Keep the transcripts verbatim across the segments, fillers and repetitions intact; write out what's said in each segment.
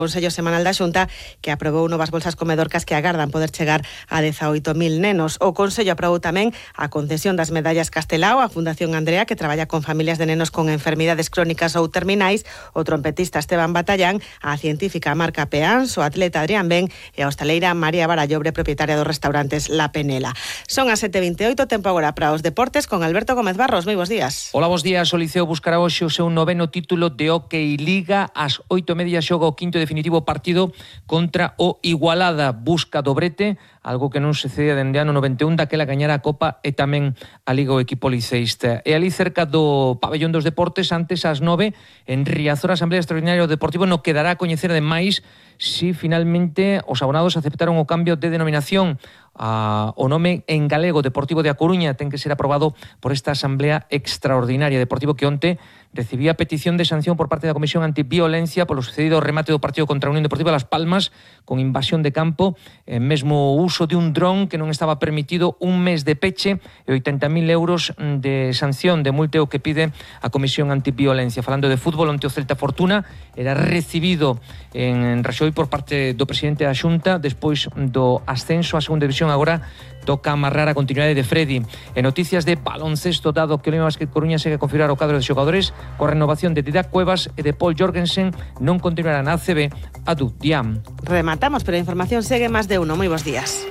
Consello Semanal da Xunta, que aprobou novas bolsas comedorcas que agardan poder chegar a dezaoito mil nenos. O Consello aprobou tamén a concesión das medallas Castelao á Fundación Andrea, que traballa con familias de nenos con enfermidades crónicas ou terminais, o trompetista Esteban Batallán, a científica Marca Peáns, o atleta Adrián Ben e a hostaleira María Barallobre, propietaria dos restaurantes La Penela. Son as sete e vinte e oito, tempo agora para os deportes con Alberto Gómez Barros. Moi bons días. Hola, bons días. O Liceo buscará hoxe o seu noveno título de Hóckey Liga. Ás oito e media xoga o quinto definitivo partido contra o Igualada. Busca dobrete, algo que non se cedía dende ano noventa e un, daquela gañara a Copa e tamén a Liga o equipo liceísta. E ali cerca do pabellón dos deportes, antes ás nove, en Riazor, a Asamblea Extraordinaria do Deportivo no quedará a coñecer ademais si finalmente os abonados aceptaron o cambio de denominación. Uh, o nome en galego Deportivo de A Coruña ten que ser aprobado por esta Asamblea Extraordinaria. Deportivo que onte recibía petición de sanción por parte da Comisión Antiviolencia polo sucedido ao remate do partido contra a Unión Deportiva Las Palmas, con invasión de campo, e mesmo uso de un dron que non estaba permitido, un mes de peche e oitenta mil euros de sanción de multe o que pide a Comisión Antiviolencia. Falando de fútbol, onte o Celta Fortuna era recibido en Raxoi por parte do presidente da Xunta despois do ascenso á segunda división. Agora toca amarrar a continuidade de Freddy. En noticias de baloncesto, dado que o Lima Basket Coruña segue a configurar o cadro de xogadores, coa renovación de Didac Cuevas e de Paul Jorgensen, non continuará na A C B a Du Diam. Rematamos, pero a información segue máis de uno. Moi bons días.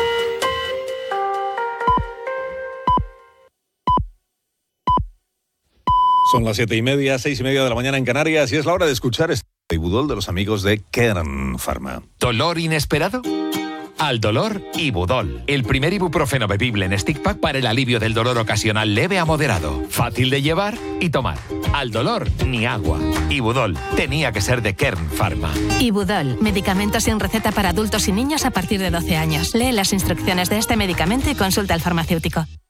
Son las siete y media, seis y media de la mañana en Canarias y es la hora de escuchar este Ibudol de los amigos de Kern Pharma. ¿Dolor inesperado? Aldolor Ibudol, el primer ibuprofeno bebible en stick pack para el alivio del dolor ocasional leve a moderado. Fácil de llevar y tomar. Aldolor ni agua. Ibudol tenía que ser de Kern Pharma. Ibudol, medicamento sin receta para adultos y niños a partir de doce años. Lee las instrucciones de este medicamento y consulta al farmacéutico.